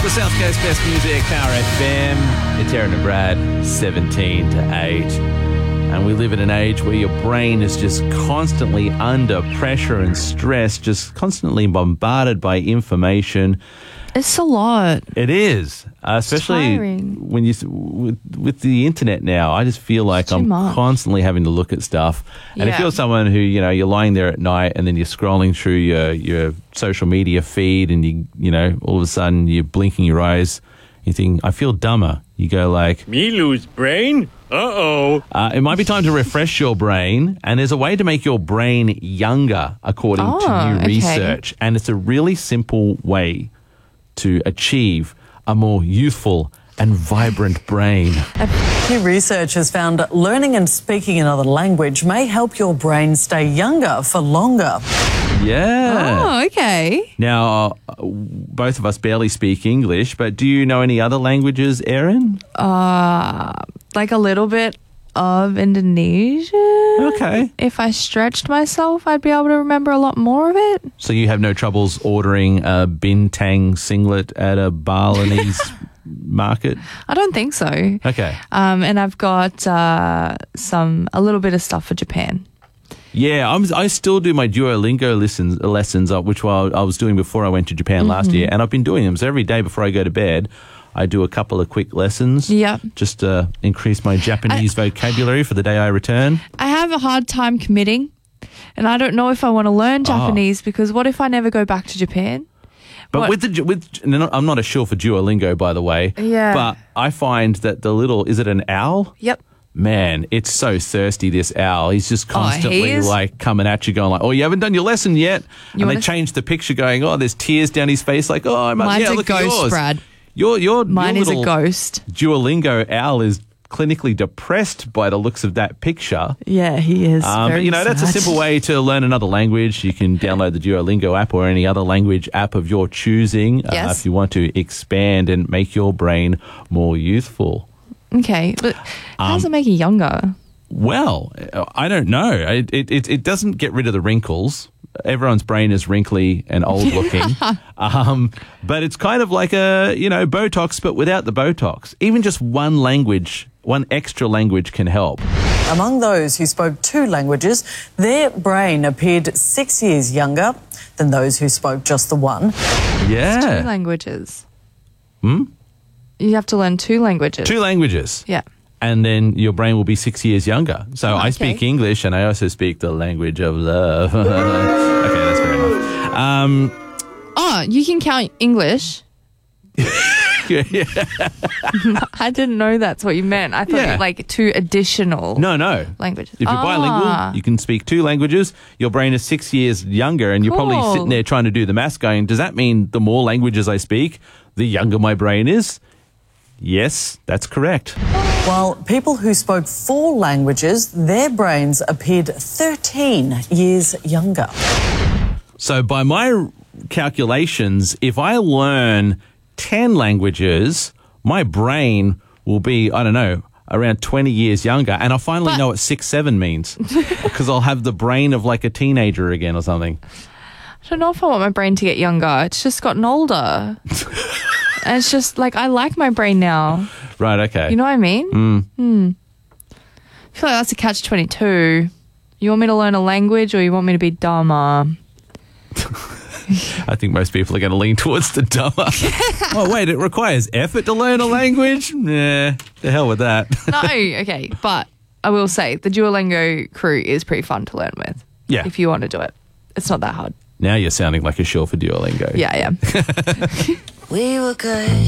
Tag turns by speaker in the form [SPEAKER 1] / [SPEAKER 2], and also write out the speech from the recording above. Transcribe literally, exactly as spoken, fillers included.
[SPEAKER 1] the South Coast Best Music, Power F M. It's Aaron and Brad, seventeen to eight. And we live in an age where your brain is just constantly under pressure and stress, just constantly bombarded by information.
[SPEAKER 2] It's a lot.
[SPEAKER 1] It is, uh, especially when you with, with the internet now. I just feel like I'm
[SPEAKER 2] much.
[SPEAKER 1] constantly having to look at stuff. And
[SPEAKER 2] Yeah.
[SPEAKER 1] if you're someone who, you know, you're lying there at night and then you're scrolling through your, your social media feed and you, you know, all of a sudden you're blinking your eyes, you think, I feel dumber. You go like,
[SPEAKER 3] Me lose brain? Uh-oh.
[SPEAKER 1] uh, it might be time to refresh your brain. And there's a way to make your brain younger, according
[SPEAKER 2] Oh,
[SPEAKER 1] to new
[SPEAKER 2] okay.
[SPEAKER 1] research. And it's a really simple way to achieve a more youthful and vibrant brain.
[SPEAKER 4] New research has found learning and speaking another language may help your brain stay younger for longer.
[SPEAKER 1] Yeah.
[SPEAKER 2] Oh, okay.
[SPEAKER 1] Now, uh, both of us barely speak English, but do you know any other languages, Erin?
[SPEAKER 2] Uh, like a little bit of Indonesian.
[SPEAKER 1] Okay.
[SPEAKER 2] If I stretched myself, I'd be able to remember a lot more of it.
[SPEAKER 1] So you have no troubles ordering a bintang singlet at a Balinese market?
[SPEAKER 2] I don't think so.
[SPEAKER 1] Okay.
[SPEAKER 2] Um, and I've got uh, some a little bit of stuff for Japan.
[SPEAKER 1] Yeah, I'm, I still do my Duolingo lessons, lessons uh, which I I was doing before I went to Japan
[SPEAKER 2] Mm-hmm.
[SPEAKER 1] last year, and I've been doing them. So every day before I go to bed, I do a couple of quick lessons.
[SPEAKER 2] Yep.
[SPEAKER 1] Just to increase my Japanese vocabulary for the day I return.
[SPEAKER 2] I have a hard time committing, and I don't know if I want to learn Japanese because what if I never go back to Japan?
[SPEAKER 1] But
[SPEAKER 2] What?
[SPEAKER 1] with the with, no, I'm not a shill for Duolingo, by the way.
[SPEAKER 2] Yeah.
[SPEAKER 1] But I find that the little, is it an owl?
[SPEAKER 2] Yep.
[SPEAKER 1] Man, it's so thirsty, this owl. He's just constantly
[SPEAKER 2] Oh, he is?
[SPEAKER 1] like coming at you going like, oh, you haven't done your lesson yet.
[SPEAKER 2] You
[SPEAKER 1] and they
[SPEAKER 2] wanna-
[SPEAKER 1] change the picture going, oh, there's tears down his face like, oh, I must,
[SPEAKER 2] Mine's
[SPEAKER 1] yeah,
[SPEAKER 2] a
[SPEAKER 1] look at
[SPEAKER 2] ghost,
[SPEAKER 1] yours.
[SPEAKER 2] Brad.
[SPEAKER 1] Your, your,
[SPEAKER 2] Mine
[SPEAKER 1] your
[SPEAKER 2] is a
[SPEAKER 1] little
[SPEAKER 2] ghost.
[SPEAKER 1] Duolingo owl is clinically depressed by the looks of that picture.
[SPEAKER 2] Yeah, he is.
[SPEAKER 1] Um, but,
[SPEAKER 2] very
[SPEAKER 1] you know, that's a
[SPEAKER 2] sad.
[SPEAKER 1] simple way to learn another language. You can download the Duolingo app or any other language app of your choosing uh,
[SPEAKER 2] Yes.
[SPEAKER 1] if you want to expand and make your brain more youthful.
[SPEAKER 2] Okay, but how
[SPEAKER 1] Um,
[SPEAKER 2] does it make you younger?
[SPEAKER 1] Well, I don't know. It, it, it, it doesn't get rid of the wrinkles. Everyone's brain is wrinkly and old looking. um, but it's kind of like a, you know, Botox, but without the Botox. Even just one language, one extra language can help.
[SPEAKER 4] Among those who spoke two languages, their brain appeared six years younger than those who spoke just the one.
[SPEAKER 2] Two
[SPEAKER 1] Yeah.
[SPEAKER 2] languages. Hmm? You have to learn two languages.
[SPEAKER 1] Two languages.
[SPEAKER 2] Yeah.
[SPEAKER 1] And then your brain will be six years younger. So I speak
[SPEAKER 2] okay.
[SPEAKER 1] English and I also speak the language of love. Okay, that's fair enough. Um,
[SPEAKER 2] Oh, you can count English.
[SPEAKER 1] yeah.
[SPEAKER 2] I didn't know that's what you meant. I thought
[SPEAKER 1] Yeah.
[SPEAKER 2] you like two additional
[SPEAKER 1] No, no.
[SPEAKER 2] languages.
[SPEAKER 1] If you're
[SPEAKER 2] Ah.
[SPEAKER 1] bilingual, you can speak two languages. Your brain is six years younger, and you're probably
[SPEAKER 2] Cool.
[SPEAKER 1] sitting there trying to do the maths going, does that mean the more languages I speak, the younger my brain is? Yes, that's correct.
[SPEAKER 4] While people who spoke four languages, their brains appeared thirteen years younger.
[SPEAKER 1] So by my calculations, if I learn ten languages, my brain will be, I don't know, around twenty years younger. And I'll finally
[SPEAKER 2] But-
[SPEAKER 1] know what six seven means because I'll have the brain of like a teenager again or something.
[SPEAKER 2] I don't know if I want my brain to get younger. It's just gotten older. And it's just like I like my brain now.
[SPEAKER 1] Right, okay.
[SPEAKER 2] You know what I mean? Mm. Hmm. I feel like that's a catch twenty-two. You want me to learn a language or you want me to be dumber?
[SPEAKER 1] I think most people are going to lean towards the dumber. Oh, wait, it requires effort to learn a language? Nah, the hell with that.
[SPEAKER 2] No, okay. But I will say the Duolingo crew is pretty fun to learn with.
[SPEAKER 1] Yeah.
[SPEAKER 2] If you want to do it. It's not that hard.
[SPEAKER 1] Now you're sounding like a shill for Duolingo.
[SPEAKER 2] Yeah, I am.
[SPEAKER 5] We were good.